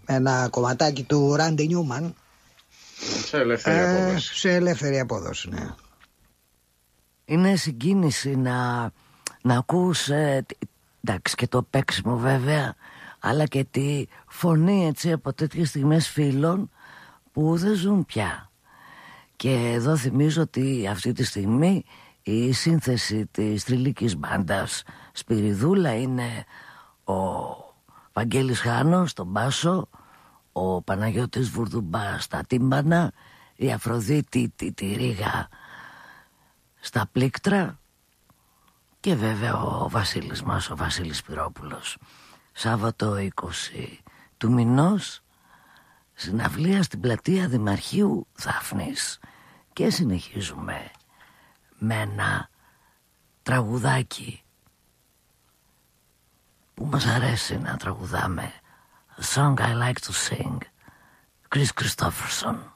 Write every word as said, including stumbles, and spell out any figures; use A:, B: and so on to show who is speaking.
A: ένα κομματάκι του Ράντι Νιούμαν.
B: Σε ελεύθερη ε, απόδοση.
A: Σε ελεύθερη απόδοση, ναι.
C: Είναι συγκίνηση να, να ακούς, ε, εντάξει, και το παίξιμο βέβαια, αλλά και τη φωνή, έτσι, από τέτοιες στιγμές φίλων που δεν ζουν πια. Και εδώ θυμίζω ότι αυτή τη στιγμή η σύνθεση της θρυλικής μπάντας Σπυριδούλα είναι ο Βαγγέλης Χάνος στον μπάσο, ο Παναγιώτης Βουρδουμπάς στα τύμπανα, η Αφροδίτη τη, τη Ρίγα στα πλήκτρα και βέβαια ο Βασίλης μας, ο Βασίλης Πυρόπουλος. Σάββατο είκοσι του μηνός, συναυλία στην πλατεία Δημαρχείου Δάφνης. Και συνεχίζουμε με ένα τραγουδάκι που μας αρέσει να τραγουδάμε. A song I like to sing. Chris Christopherson.